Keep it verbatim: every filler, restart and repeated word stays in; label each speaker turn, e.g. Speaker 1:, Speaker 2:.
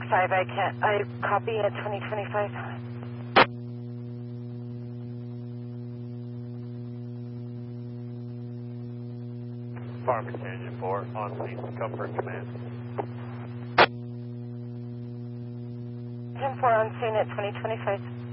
Speaker 1: twenty-five, I can't, I copy at twenty twenty-five.
Speaker 2: Farmington Engine four, on scene, comfort command.
Speaker 1: ten four on scene at twenty twenty-five.